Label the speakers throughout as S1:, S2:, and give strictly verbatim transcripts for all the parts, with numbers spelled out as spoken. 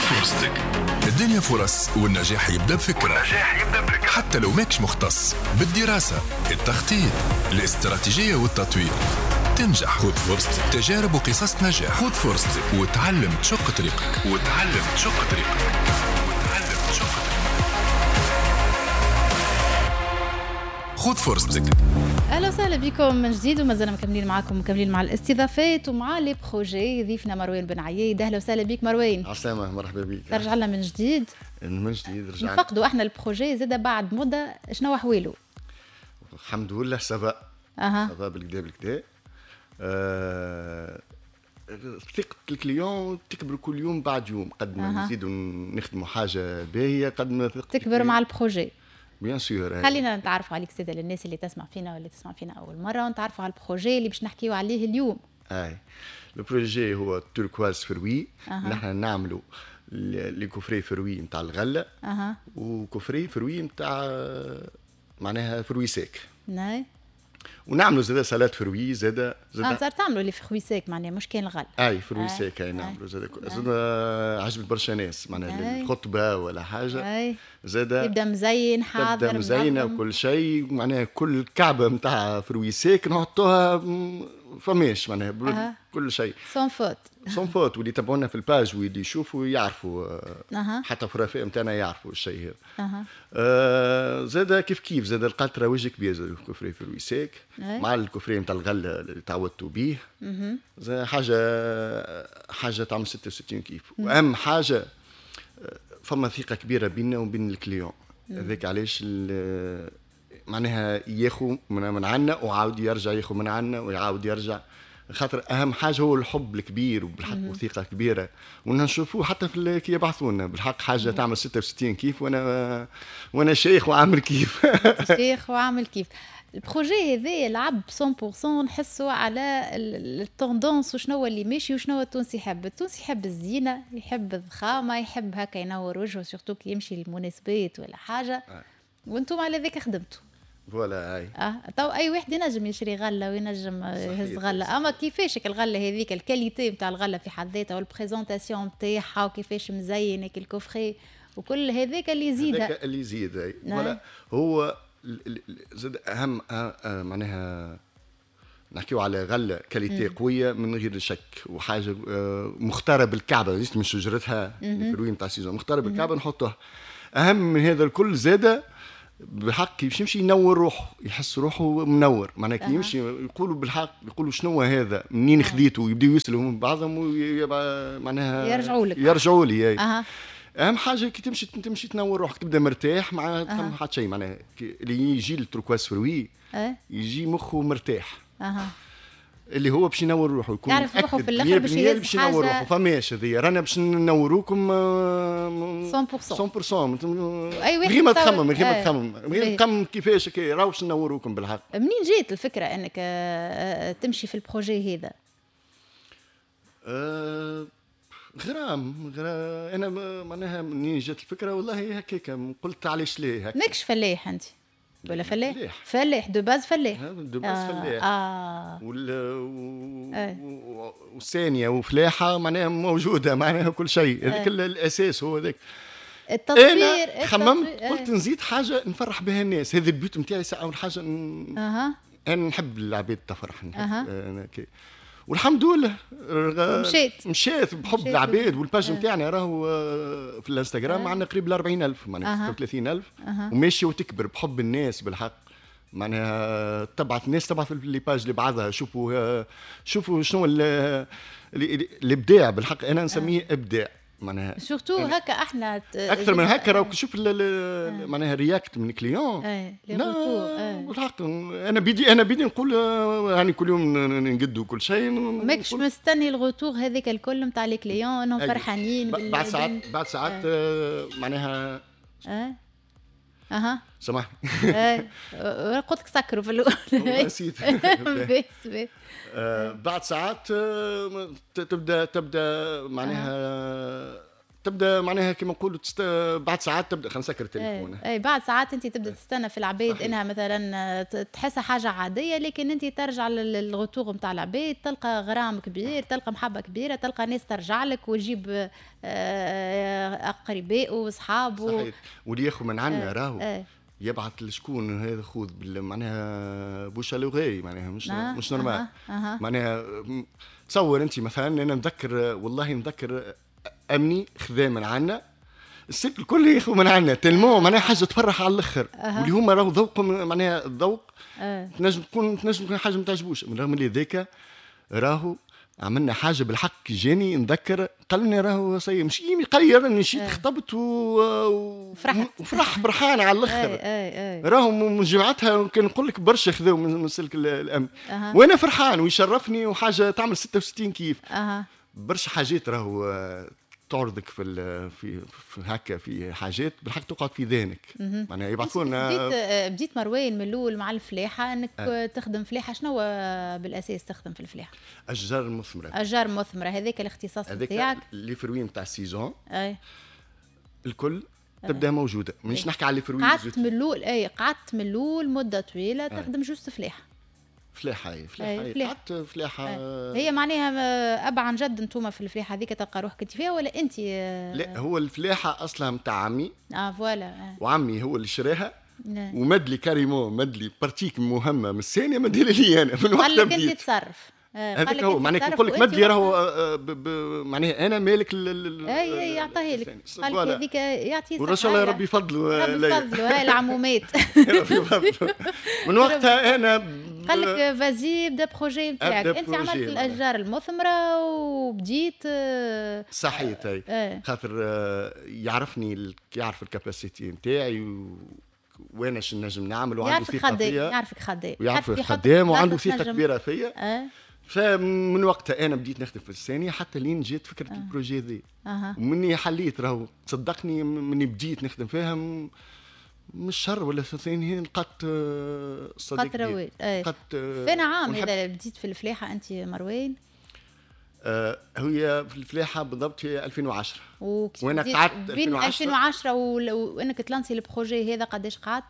S1: فرصتك. الدنيا فرص والنجاح يبدأ بفكرة. والنجاح يبدأ بفكرة. حتى لو ماكش مختص بالدراسة، التخطيط، الاستراتيجية والتطوير، تنجح. خذ فرصتك. تجارب وقصص نجاح. خذ فرصتك وتعلم تشق طريقك. وتعلم تشق طريقك. وتعلم تشق طريقك. خذ فرصتك.
S2: اهلا وسهلا بكم من جديد، ومازلنا مكملين معكم مكملين مع الاستضافات ومع لي بروجي. ضيفنا مروان بن عياد. اهلا وسهلا بك مروان.
S3: عسلامة، مرحبا بك.
S2: ترجع لنا من جديد.
S3: من جديد رجعنا.
S2: نفقدوا احنا البروجي زاد بعد مده، شنو احواله؟
S3: الحمد لله سبا.
S2: اها
S3: سبا بالكدا بالكدا. أه... ثقة الكليون تكبر كل يوم بعد يوم، قد ما أه. نزيدوا نخدموا حاجة باهية قد ما
S2: تكبر مع البروجي.
S3: بيان سور.
S2: خلينا نتعرفوا عليك سيدة للناس اللي تسمع فينا واللي تسمع فينا أول مرة، ونتعرفوا على البروجي اللي باش نحكيو عليه اليوم.
S3: اي البروجي هو توركواز فروي. أه. نحن نعملوا لي كوفري فروي نتاع الغلة.
S2: أه.
S3: وكوفري فروي نتاع معناها فروي ساك.
S2: ناي.
S3: ونعملوا زاده سلات فروي زاده
S2: زاده اه صار تعملوا اللي فروي ساك معناها مش كان الغل.
S3: اي فروي ساك اي نعملوا زاده زاده عجبت برشا ناس معناها الخطبه ولا حاجه زاده
S2: يبدا مزين حاضر
S3: تبدا مزينه وكل شيء معناها كل كعبه نتاع فروي ساك نحطوها فماش معناها أه. كل شيء
S2: سون فوت
S3: سون فوت. واللي يتابعونا في الباج واللي يشوفوا يعرفوا
S2: أه.
S3: حتى في الرفاق نتاعنا يعرفوا الشيء هذا.
S2: أه.
S3: آه زاد كيف كيف زاد القطره وجه كبير زاد الكفري في الوساك
S2: أه.
S3: مع الكفري نتاع الغله اللي تعودتوا به. زاد حاجه حاجه تعمل ستة وستين كيف. واهم حاجه فما ثقه كبيره بيننا وبين الكليون. هذاك علاش معناها ياخذ من عنا وعاود يرجع ياخذ من عنا ويعاود يرجع، خاطر اهم حاجه هو الحب الكبير وبالحق وثيقه كبيره. ونشوفوه حتى في كي يبعثونا بالحق حاجه تعمل ستة وستين كيف وانا وانا شيخ وعامل كيف.
S2: شيخ وعامل كيف. البروجي هذا يلعب مية بالمية نحسوا على التوندونس وشنو اللي ماشي وشنو التونسي يحب. التونسي يحب الزينه، يحب الضخامه، يحب هكا ينور وجهه سورتو كي يمشي للمناسبات ولا حاجه. وانتم على ذاك خدمتوا
S3: فوالا. اي
S2: اه تو اي واحد ينجم يشري غله وينجم يهز غله، اما كيفاش الغله هذيك الكاليتي نتاع الغله في حد ذاتها والبريزونطاسيون نتاعها وكيفاش مزين الكوفري وكل هذاك اللي يزيد
S3: هذاك اللي يزيد. ولا هو زاد اهم معناها نحكيو على غله كاليتي قويه من غير شك، وحاجه مختاره بالكعبه ليش من شجرتها الفروي نتاع سيزون مختاره بالكعبه نحطوها. اهم من هذا الكل زاده بحق باش يمشي ينور روحه، يحس روحه منور معناها كي يمشي يقولوا بالحق يقولوا شنو هذا منين خذيته، يبداو يسالوا من بعضهم معناها
S2: يرجعوا لك
S3: يرجعوا لي. أه. اهم حاجه كي تمشي تمشي تنور روحك تبدا مرتاح مع أه. حتى شيء معناها اللي يجي التركواز فروي أه. يجي مخه مرتاح.
S2: أه.
S3: اللي هو باش ينور روحه يكون
S2: يعرف روحه في الاخر باش يهز حاجه
S3: ينور روحه. فماش هذه رانا باش ننوروكم
S2: مية بالمية.
S3: اي واحد غير ما تخمم غير ما تخمم غير تخمم كيفاش كي راهو باش ننوروكم بالحق.
S2: منين جات الفكره انك تمشي في البروجي هذا؟
S3: أه غرام غرام انا معناها منين جات الفكره والله هكاك قلت علاش ليه هكا.
S2: ماكش فلاح انت ولا فلاح؟ فلاح, فلاح. دو باز فلاح.
S3: دو باز
S2: آه.
S3: فلاح.
S2: اه
S3: وال آه. والثانيه وفلاحه معناها موجوده معناها كل شيء هذاك آه. الاساس هو هذاك
S2: التطوير.
S3: انا خممت قلت نزيد حاجه نفرح بها الناس. هذا البيوت نتاعي اول حاجه ن...
S2: اها
S3: انا نحب العباد تفرح نحب
S2: أه.
S3: انا كي والحمد لله
S2: مشيت
S3: مشيت بحب العباد. والباج نتاعنا راهو في الانستغرام عندنا قريب ل أربعين ألف معناها ستة وثلاثين ألف
S2: أه.
S3: وماشي وتكبر بحب الناس بالحق معناها تبعت الناس تبعت في لي باج لبعضها. شوفوا شوفوا شنو الابداع بالحق انا نسميه أه. ابداع معناها
S2: سورتو هكا احنا
S3: اكثر من هكا راك شوف معناها رياكت من كليون.
S2: اي
S3: بالحق انا بدي انا بدي نقول يعني كل يوم نقدوا كل شيء
S2: ماكش مستني الغوتور هذيك الكل نتاع لي كليون انهم فرحانين
S3: بعد ساعات بعد ساعات معناها
S2: اه اها
S3: سامحني
S2: اي قلت لك سكروا في الاول
S3: نسيت.
S2: بس
S3: بعد ساعات تبدا تبدا معناها تبدا معناها كما نقولوا تست... بعد ساعات تبدا خلينا نسكر التليفون.
S2: اي اي بعد ساعات انت تبدا تستنى في العباد انها مثلا تحسها حاجه عاديه، لكن انت ترجع للغطوغ نتاع العباد تلقى غرام كبير، تلقى محبه كبيره، تلقى ناس ترجع لك وتجيب اقرباء واصحابه.
S3: صحيح. واللي ياخذ من عنا راهو
S2: اي.
S3: يبعث لشكون هذا خوذ معناها بوشالوغي معناها مش
S2: آه.
S3: مش نورمال.
S2: آه. آه.
S3: معناها تصور انت مثلا انا نذكر والله نذكر امني خذا من عنا السلك الكل ياخذ من عنا تلمو معناها حاجه تفرح على الاخر.
S2: أه.
S3: واللي هما راهو ذوقهم معناها الذوق
S2: أه.
S3: تنجم تكون تنجم تكون حاجه ما تعجبوش، من رغم اللي ذاك راهو عملنا حاجه بالحق. جاني نذكر قال لنا راهو سي مشي قال لي راني مشيت خطبت وفرحت وفرح فرحان على الاخر.
S2: اي اي اي.
S3: راهو من جمعتها كان نقول لك برشا خذوا من سلك الامن.
S2: أه.
S3: وانا فرحان ويشرفني وحاجه تعمل ستة وستين كيف.
S2: أه.
S3: برشا حاجات راهو تعرضك في في, في هكا في حاجات بالحق تقعد في ذهنك. معناها يبعثونا.
S2: بديت بديت مروان من الاول مع الفلاحه انك أه. تخدم فلاحه. شنو بالاساس تخدم في الفلاحه؟
S3: اشجار مثمره.
S2: اشجار مثمره هذاك الاختصاص نتاعك.
S3: لي فروي نتاع السيزون
S2: اي
S3: الكل تبدا موجوده. مش نحكي على لي فروي.
S2: قعدت من الاول اي قعدت من الاول مده طويله تخدم جوست فلاحه.
S3: فلاحه هي فلاحه قعدت فلاحه.
S2: هي معناها ابا عن جد انتوما في الفلاحه هذيك تلقى روحك انت فيها ولا انت؟
S3: لا هو الفلاحه اصلا نتاع عمي.
S2: اه فوالا. آه.
S3: وعمي هو اللي شراها. ومدلي كاريمون مدلي بارتيك مهمه من الثانيه مدلي لي انا من وقت
S2: قال لك انت تصرف.
S3: هذاك هو معناها نقول لك مدلي راهو معناها انا مالك
S2: اي اي يعطيه لك. قال لك هذيك يعطيه
S3: والرسول الله ربي فضله
S2: ربي فضله هاي العمومات.
S3: ربي فضله من وقتها انا
S2: قال لك فازي بدا بروجي نتاعك. انت عملت الاشجار المثمره وبديت
S3: صحيت هي خاطر يعرفني يعرف الكاباسيتي نتاعي وانا شنو نجم نعمل وعنده ثقه فيا.
S2: يعرفك خدام
S3: يعرفك خدام وعنده ثقه كبيره فيا. أه. فمن وقتها انا بديت نخدم في الثانيه حتى لين جات فكره أه. البروجي ذي. أه. ومني حليت راهو تصدقني مني بديت نخدم فيها مش شهر ولا ثاني لقيت صديق
S2: لقيت لقيت فين عام اذا بديت في الفلاحه انت مروان؟
S3: آه هي في الفلاحه بالضبط هي ألفين وعشرة.
S2: وانا قعدت بين ألفين وعشرة وانك تلانسي البروجي هذا قداش قعدت؟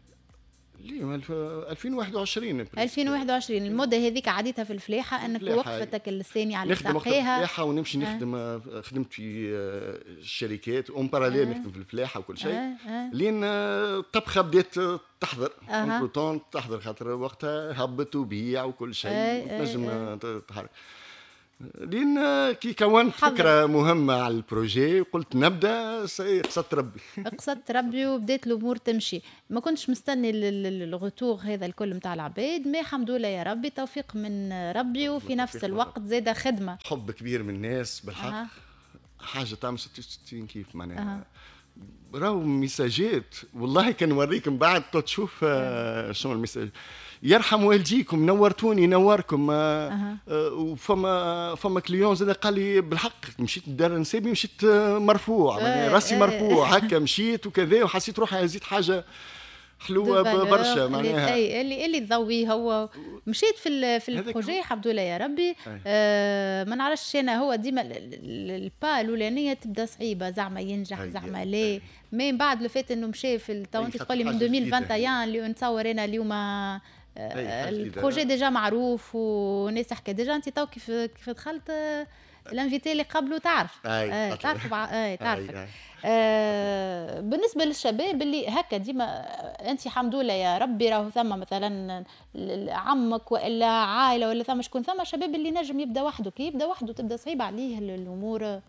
S3: ليه ألفين وواحد وعشرين.
S2: ألفين وواحد وعشرين المده هذيك عديتها في الفلاحه انك وقفتك الثانيه على ساقيها.
S3: نخدم في الفلاحه ونمشي نخدم. أه. خدمت في الشركات اون باراليل. أه. نخدم في الفلاحه وكل شيء. أه. لين الطبخه بدات تحضر. أه. تحضر خاطر وقتها هبط وبيع وكل شيء. أه. تنجم أه. تحرك. لين كي كونت فكره مهمه على البروجي وقلت نبدا قصدت ربي.
S2: قصدت ربي وبدات الامور تمشي. ما كنتش مستني الغطوغ هذا الكل نتاع العباد. ما الحمد لله يا ربي توفيق من ربي وفي نفس الوقت زاده خدمه
S3: حب كبير من الناس بالحق. أه. حاجه تعمل ستة وستين كيف معناها. أه. راهو ميساجات والله كان نوريك من بعد تشوف أه. شنو الميساج. يرحم والديكم نورتوني نوركم. أه. أه. وفما فما كليون زاد قال لي بالحق مشيت لدار نسابي مشيت مرفوع. أه. راسي أه. مرفوع هكا مشيت وكذا وحسيت روحي هزيت حاجه حلوه برشا معناها.
S2: اي اللي اللي تضوي هو مشيت في في البروجي الحمد لله يا ربي. آه ما نعرفش انا هو ديما البا الاولانيه تبدا صعيبه زعما ينجح زعما لا من بعد لو فات انه مشى في تو انت تقول لي من ألفين وواحد وعشرين اللي نتصور انا اليوم البروجي ديجا معروف وناس تحكي ديجا. انت تو كيف كيف دخلت الانفيتي اللي قبله تعرف آه تعرف آه تعرفك. آه بالنسبه للشباب اللي هكا ديما انت الحمد لله يا ربي راهو ثم مثلا عمك والا عائله ولا ثم شكون ثم شباب اللي نجم يبدا وحده. كي يبدا وحده تبدا صعيبه عليه الامور.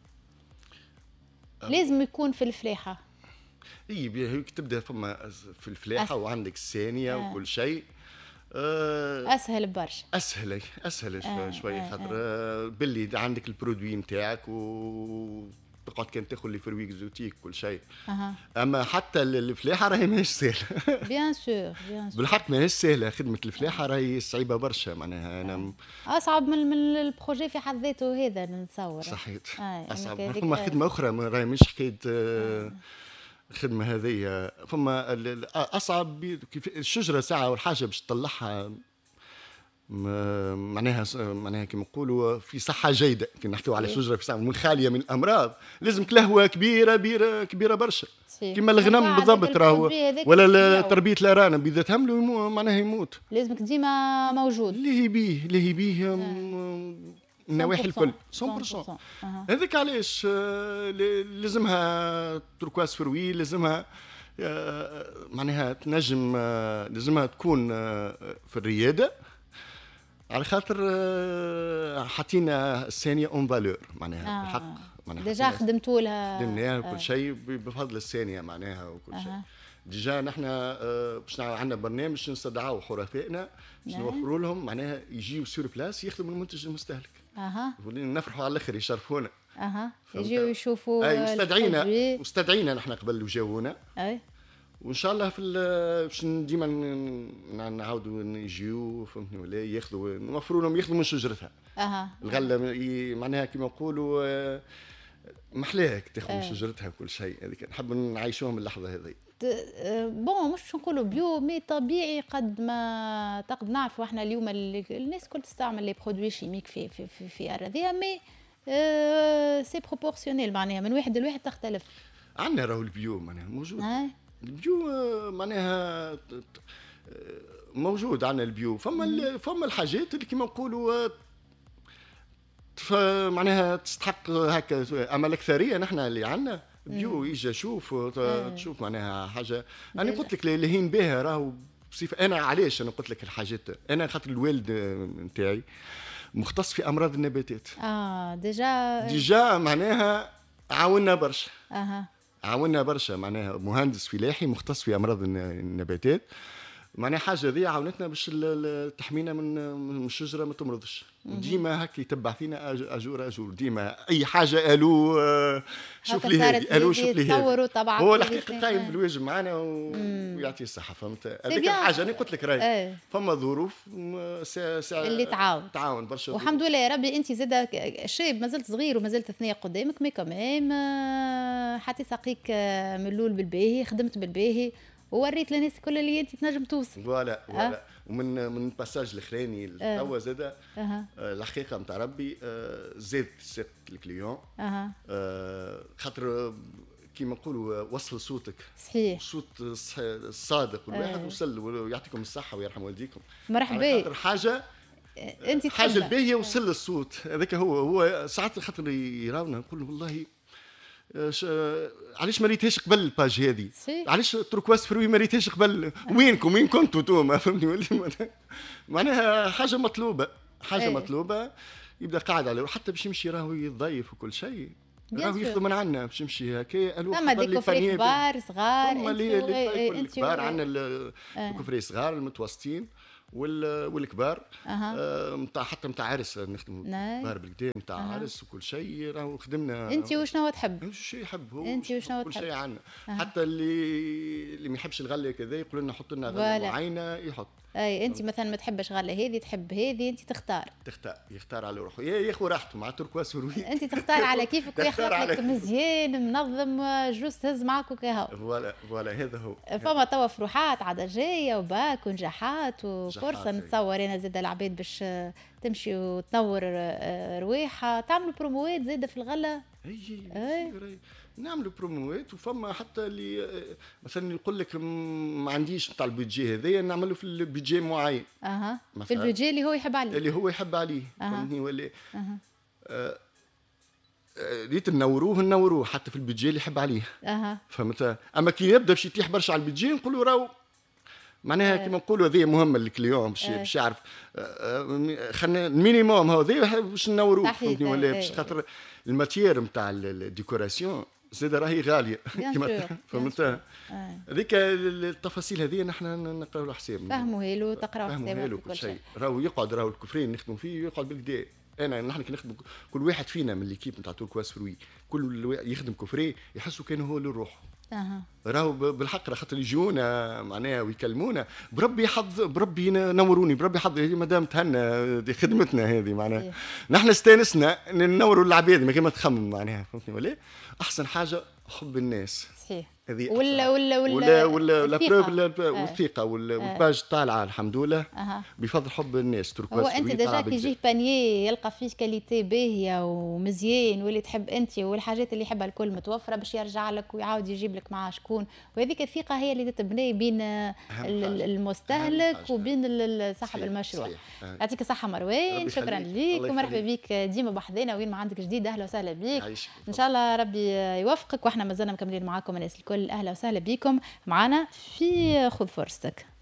S2: لازم يكون في الفلاحه.
S3: اي هيك تبدا فما في الفلاحه وعندك الثانيه آه. وكل شيء
S2: أه اسهل برشا.
S3: اسهل اسهل آه شويه آه خاطر آه. باللي عندك البرودوي نتاعك و تقعد كان تاخذ لي فروي اكزوتيك كل شيء. أه. اما حتى الفلاحه راهي ماهيش سهله.
S2: بيان سور بيان سور
S3: بالحق ماهيش سهله. خدمه الفلاحه راهي صعيبه برشا معناها. انا م...
S2: اصعب من من البروجي في حد ذاته هذا نتصور.
S3: صحيح.
S2: آه
S3: اصعب. فما خدمه اخرى راهي مش حكايه آه الخدمه هذه. فما اصعب الشجره ساعه والحاجه باش تطلعها معناها معناها كما نقولوا في صحه جيده. كي نحكيو على شجره في صحة من خاليه من الامراض لازم كلهوه كبيره كبيره كبيره برشا كيما الغنم بالضبط راهو، ولا تربيه الارانب اذا تهملوا معناها يموت.
S2: لازمك ديما موجود
S3: اللي هي بيه اللي هي بيه النواحي الكل مية بالمية. هذاك علاش لازمها تركواز فروي، لازمها معناها تنجم، لازمها تكون في الرياده على خاطر حطينا الثانيه اون فالور معناها الحق.
S2: آه. معناها ديجا خدمتوا لها
S3: خدمناها كل شيء بفضل الثانيه معناها وكل شيء. آه. ديجا نحن باش عندنا برنامج نستدعوا حرفائنا باش نوفروا لهم معناها يجيو سور بلاس يخدموا المنتج المستهلك. اها نفرحوا على الاخر يشرفونا.
S2: اها يجيو يشوفوا.
S3: اي مستدعينا مستدعينا نحن قبل وجاونا. اي وان شاء الله في باش ديما نعاودوا نجيو فهمتني ولا ياخذوا نوفروا لهم ياخذوا من شجرتها. اها الغله معناها كما نقولوا محلاها تاخذ من شجرتها كل شيء. هذيك نحب نعيشوهم اللحظه هذه. بون مش نقولوا بيو مي طبيعي قد ما تقد نعرفوا احنا اليوم الناس كل تستعمل لي برودوي شيميك في في في, في اراضيها مي اه سي بروبورسيونيل معناها من واحد لواحد تختلف. عندنا راهو البيو معناها موجود. البيو معناها موجود عندنا البيو. فما فما الحاجات اللي كما نقولوا معناها تستحق هكا. اما الاكثريه نحن اللي عندنا بيو يجي شوف تشوف معناها حاجه. انا قلت لك اللي هين بها راهو بصفه. انا علاش انا قلت لك الحاجات انا خاطر الوالد نتاعي مختص في امراض النباتات. اه ديجا ديجا معناها عاوننا برشا. اها عاوننا برشا معناها مهندس فلاحي مختص في امراض النباتات. معناها حاجه ذي عاونتنا باش تحمينا من الشجره ما تمرضش. ديما هكا يتبع فينا اجور اجور ديما اي حاجه قالوا شوف لي هذه قالوا شوف لي هذه. هو الحقيقه قايم بالواجب معنا ويعطيه الصحه. فهمت هذيك الحاجه انا قلت لك راهي فما ظروف اللي تعاون تعاون برشا. والحمد لله يا ربي انت زاد شاب مازلت صغير ومازلت ثنيه قدامك مي كمان حتى ساقيك من الاول بالباهي خدمت بالباهي ووريت للناس كل اللي انت تنجم توصل. فوالا فوالا أه؟ ومن من الباساج الاخراني توا أه. زاد أه. الحقيقه نتاع ربي أه زاد ثقه الكليون. أه. أه خاطر كيما نقولوا وصل صوتك صحيح صوت الصادق والواحد أه. وصل ويعطيكم الصحه ويرحم والديكم. مرحبا. خاطر حاجه انت حاجه الباهيه وصل الصوت هذاك هو هو ساعات خاطر يراونا نقول والله علاش ما ريتهاش قبل الباج هذه؟ علاش تركواز فروي ما ريتهاش قبل؟ وينكم وين كنتوا انتوما؟ فهمتني معناها حاجه مطلوبه حاجه أيه. مطلوبه يبدا قاعد عليه وحتى باش يمشي راهو يتضيف وكل شيء راهو ياخذوا من عندنا باش يمشي هكا. فما دي كوفري كبار صغار. فما اللي كبار عندنا الكوفري صغار المتوسطين والكبار نتاع حتى نتاع عرس نخدموا كبار بالكدا نتاع عرس وكل شيء راهو خدمنا. انت وشنو تحب؟ شو يحب هو انت وشنو تحب؟ كل شيء عندنا. حتى اللي اللي ما يحبش الغله كذا يقول لنا حط لنا غله معينه يحط. اي انت مثلا ما تحبش غله هذه تحب هذه انت تختار تختار يختار على روحه ياخذ راحته مع تركواز فروي. انت تختار على كيفك ويخلق لك مزيان منظم جوز تهز معك وكهو. فوالا فوالا هذا هو. فما توا فروحات عاد جايه وباك ونجاحات وفرصه نتصور انا زاد العباد باش تمشي وتنور رواحه تعملوا بروموات زاده في الغله. اي اي نعملوا بروموات وفما حتى اللي مثلا يقول لك ما عنديش نتاع البيدجي هذايا نعملوا في البيدجي معين. اها في البيدجي اللي هو يحب عليه اللي هو يحب عليه فهمتني ولا اها ريت نوروه نوروه حتى في البيدجي اللي يحب عليه. اها فهمت. اما كي يبدا باش يتيح برشا على البيدجي نقولوا راهو معناها كيما نقولوا هذه مهمه للكليون باش باش يعرف خلينا المينيموم هذا باش نوروه فهمتني ولا باش خاطر الماتير نتاع الديكوراسيون زاد راهي غاليه كما فهمت. هذيك التفاصيل هذه نحن نقراو الحساب فهموا له تقراو حسابه كل شيء. راهو يقعد راهو الكفرين نخدموا فيه يقعد بالكدا. انا نحن كي نخدم كل واحد فينا من ليكيب نتاع تركواز فروي كل يخدم كفري يحسوا كانه هو للروح
S2: اها
S3: راهو بالحق خاطر يجونا معناها ويكلمونا بربي حظ بربي نوروني بربي حظ هذه مدام تهنا دي خدمتنا هذه معناها
S2: إيه.
S3: نحن استانسنا ننوروا العباد ما كما تخمم معناها فهمتني ولا احسن حاجه حب الناس
S2: صحيح
S3: هذه
S2: ولا ولا
S3: ولا
S2: ولا
S3: ولا البروف والثقه والباج طالعه الحمد لله
S2: أه.
S3: بفضل حب الناس
S2: هو انت ديجا كي يجيه بانيي يلقى فيه كاليتي باهيه ومزيان واللي تحب انت والحاجات اللي يحبها الكل متوفره باش يرجع لك ويعاود يجيب لك معاه شكون وهذيك الثقه هي اللي تتبني بين المستهلك وبين صاحب المشروع. يعطيك الصحه مروان شكرا ليك ومرحبا بك ديما بحذنا وين ما عندك جديد اهلا وسهلا بك ان شاء الله ربي يوفقك واحنا مازلنا مكملين معاكم الناس الكل اهلا وسهلا بكم معنا في خذ فرصتك.